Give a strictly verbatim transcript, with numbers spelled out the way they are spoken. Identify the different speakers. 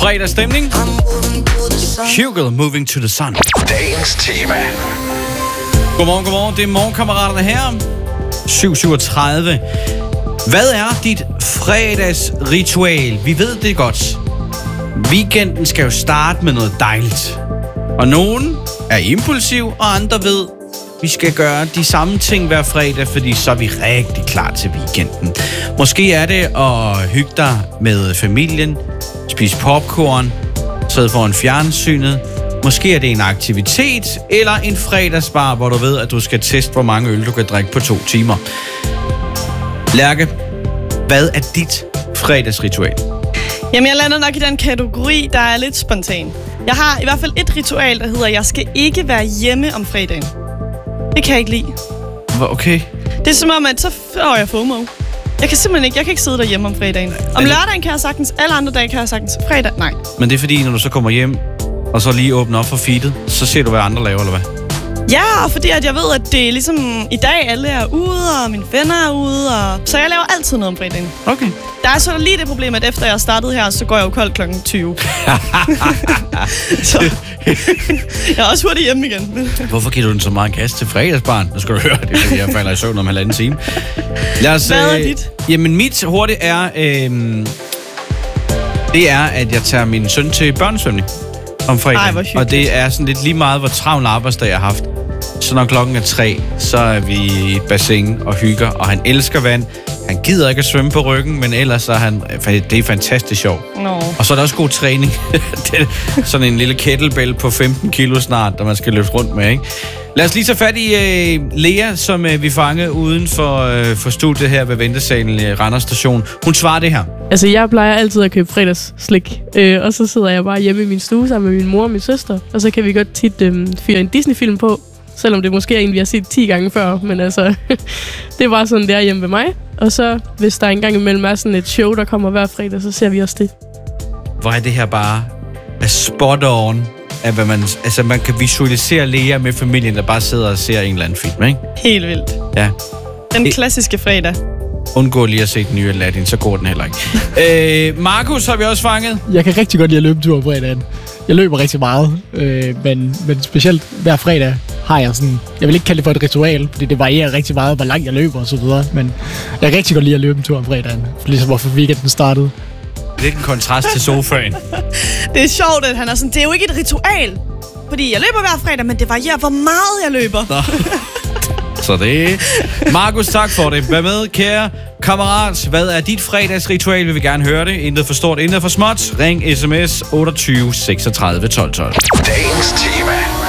Speaker 1: Fredagsstemning. Hugo, Moving to the Sun.
Speaker 2: Dagens tema.
Speaker 1: Godmorgen, godmorgen. Det er morgenkammeraterne her. syv syvogtredive. Hvad er dit fredagsritual? Vi ved det godt. Weekenden skal jo starte med noget dejligt. Og nogen er impulsiv, og andre ved, vi skal gøre de samme ting hver fredag, fordi så er vi rigtig klar til weekenden. Måske er det at hygge dig med familien, spise popcorn, sidde foran fjernsynet. Måske er det en aktivitet eller en fredagsbar, hvor du ved, at du skal teste, hvor mange øl du kan drikke på to timer. Lærke, hvad er dit fredagsritual?
Speaker 3: Jamen, jeg lander nok i den kategori, der er lidt spontan. Jeg har i hvert fald et ritual, der hedder, jeg skal ikke være hjemme om fredagen. Det kan jeg ikke lide.
Speaker 1: Okay.
Speaker 3: Det er som om, at så får jeg FOMO. Jeg kan simpelthen ikke, jeg kan ikke sidde derhjemme om fredagen. Om lørdagen kan jeg sagtens, alle andre dage kan jeg sagtens. Fredag, nej.
Speaker 1: Men det er fordi, når du så kommer hjem, og så lige åbner op for feedet, så ser du, hvad andre laver, eller hvad?
Speaker 3: Ja, fordi at jeg ved, at det er ligesom i dag, alle er ude, og mine venner er ude, og så jeg laver altid noget om fredagen.
Speaker 1: Okay.
Speaker 3: Der er så lige det problem, at efter jeg startede her, så går jeg jo kold klokken tyve. Så jeg er også hurtigt hjemme igen.
Speaker 1: Hvorfor giver du den så meget gas til fredagsbarn? Nu skal du høre det, fordi jeg falder i søvn om halvanden time. Lad os,
Speaker 3: Hvad er
Speaker 1: øh,
Speaker 3: dit?
Speaker 1: Jamen, mit hurtigt er, øh, det er, at jeg tager min søn til børnesvømning om fredag.
Speaker 3: Ej, hvor hyggeligt.
Speaker 1: Og det er sådan lidt lige meget, hvor travl arbejdsdag jeg har haft. Så når klokken er tre, så er vi i et bassin og hygger, og han elsker vand. Han gider ikke at svømme på ryggen, men ellers er han, det er fantastisk sjovt.
Speaker 3: Nå.
Speaker 1: Og så er der også god træning. Det er sådan en lille kettlebell på femten kilo snart, der man skal løfte rundt med, ikke? Lad os lige tage fat i uh, Lea, som uh, vi fangede uden for, uh, for studiet her ved ventesalen i Randers Station. Hun svarer det her.
Speaker 4: Altså, jeg plejer altid at købe fredagsslik, øh, og så sidder jeg bare hjemme i min stue sammen med min mor og min søster, og så kan vi godt tit øh, fyre en Disney-film på, selvom det måske er en, vi har set ti gange før, men altså, det er bare sådan, det er hjemme ved mig. Og så, hvis der engang imellem er sådan et show, der kommer hver fredag, så ser vi også det.
Speaker 1: Hvor er det her bare er spot on, at hvad man, altså man kan visualisere Lea med familien, der bare sidder og ser en eller anden film, ikke?
Speaker 3: Helt vildt.
Speaker 1: Ja.
Speaker 3: Den
Speaker 1: Det-
Speaker 3: klassiske fredag.
Speaker 1: Undgå lige at se den nye Aladdin, så går den heller ikke. øh, Markus har vi også fanget.
Speaker 5: Jeg kan rigtig godt lide at løbe en tur om fredagen. Jeg løber rigtig meget, øh, men, men specielt hver fredag har jeg sådan... Jeg vil ikke kalde det for et ritual, fordi det varierer rigtig meget, hvor langt jeg løber og så videre. Men jeg kan rigtig godt lide at løbe en tur om fredagen, ligesom hvorfor weekenden startede.
Speaker 1: Lidt en kontrast til sofaen.
Speaker 3: Det er sjovt, at han er sådan, det er jo ikke et ritual. Fordi jeg løber hver fredag, men det varierer, hvor meget jeg løber.
Speaker 1: Så det Markus, tak for det. Hvad med, kære kammerat? Hvad er dit fredagsritual? Vi vil gerne høre det. Intet for stort, intet for småt. Ring sms otteogtyve seksogtredive tolv tolv.
Speaker 2: Dagens tema.